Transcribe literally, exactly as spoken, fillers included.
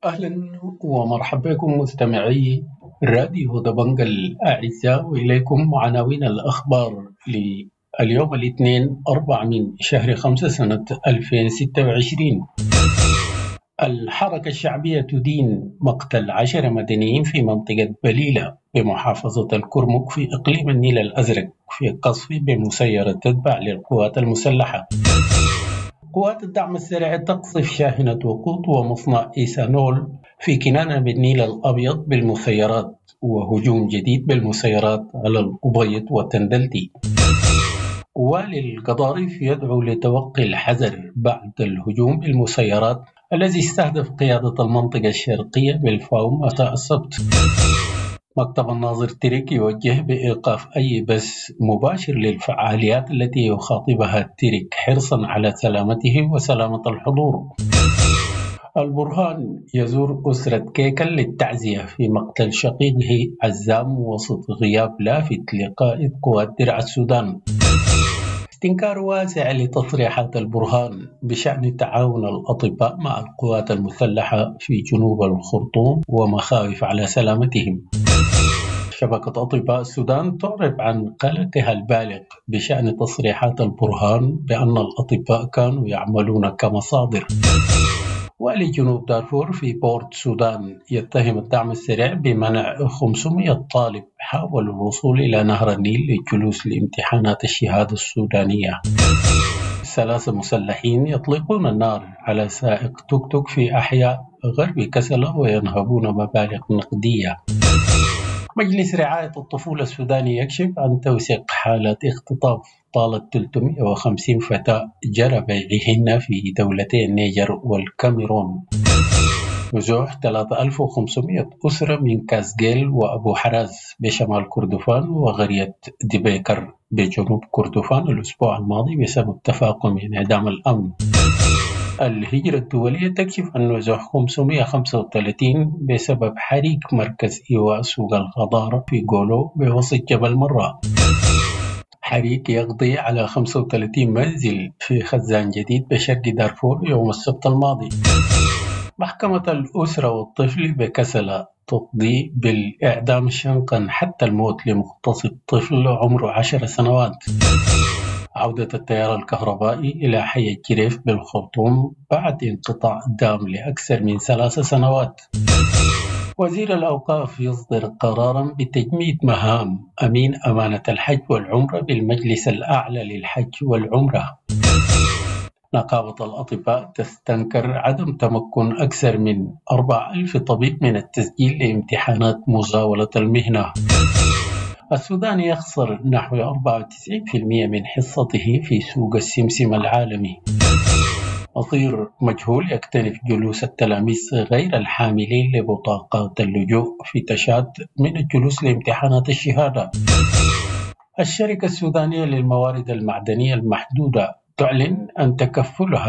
أهلا ومرحبا بكم مستمعي راديو دبنج الأعزاء، وإليكم عناوين الأخبار لليوم الاثنين أربعة من شهر خمسة سنة ألفين وستة وعشرين. الحركة الشعبية تدين مقتل عشر مدنيين في منطقة بليلة بمحافظة الكرمك في إقليم النيل الأزرق في قصف بمسيرة تتبع للقوات المسلحة. قوات الدعم السريع تقصف شاحنة وقود ومصنع إيثانول في كنانة بالنيل الأبيض بالمسيرات، وهجوم جديد بالمسيرات على الأبيض والتندلتي. والي القضارف يدعو لتوقي الحذر بعد الهجوم بالمسيرات الذي استهدف قيادة المنطقة الشرقية بالفاوم مساء السبت. مكتب الناظر تريك يوجه بإيقاف أي بث مباشر للفعاليات التي يخاطبها تريك حرصا على سلامته وسلامة الحضور. البرهان يزور أسرة كيكل للتعزية في مقتل شقيقه عزام وسط غياب لافت لقائد قوات درع السودان. استنكار واسع لتصريحات البرهان بشأن تعاون الأطباء مع القوات المسلحة في جنوب الخرطوم ومخاوف على سلامتهم. شبكة أطباء السودان تعرب عن قلقها البالغ بشأن تصريحات البرهان بأن الأطباء كانوا يعملون كمصادر. والي جنوب دارفور في بورت سودان يتهم الدعم السريع بمنع خمسمائة طالب حاولوا الوصول إلى نهر النيل للجلوس لامتحانات الشهادة السودانية. ثلاثة مسلحين يطلقون النار على سائق توك توك في أحياء غرب كسلة وينهبون مبالغ نقدية. مجلس رعاية الطفولة السوداني يكشف عن توثيق حالات اختطاف طالت ثلاثمائة وخمسين فتاة جرى بيعهن في دولتي النيجر والكاميرون. نزوح ثلاثة آلاف وخمسمائة أسرة من كاسجيل وأبو حراز بشمال كردفان وغرية دبيكر بجنوب كردفان الأسبوع الماضي بسبب تفاقم انعدام الأمن. الهجرة الدولية تكشف عن نزوح خمسمائة وخمسة وثلاثين بسبب حريق مركز إيواء سوق الخضار في غولو بوسط جبل مرة. حريق يقضي على خمسة وثلاثين منزل في خزان جديد بشرق دارفور يوم السبت الماضي. محكمة الأسرة والطفل بكسلة تقضي بالإعدام شنقا حتى الموت لمغتصب طفل عمره عشر سنوات. عودة التيار الكهربائي إلى حي الجريف بالخرطوم بعد انقطاع دام لأكثر من ثلاث سنوات. وزير الأوقاف يصدر قراراً بتجميد مهام أمين أمانة الحج والعمرة بالمجلس الأعلى للحج والعمرة. نقابة الأطباء تستنكر عدم تمكن أكثر من أربعة آلاف طبيب من التسجيل لامتحانات مزاولة المهنة. السودان يخسر نحو أربعة وتسعين بالمئة من حصته في سوق السمسم العالمي. مصير مجهول يكتنف جلوس التلاميذ غير الحاملين لبطاقات اللجوء في تشاد من الجلوس لامتحانات الشهادة. الشركة السودانية للموارد المعدنية المحدودة تعلن أن تكفلها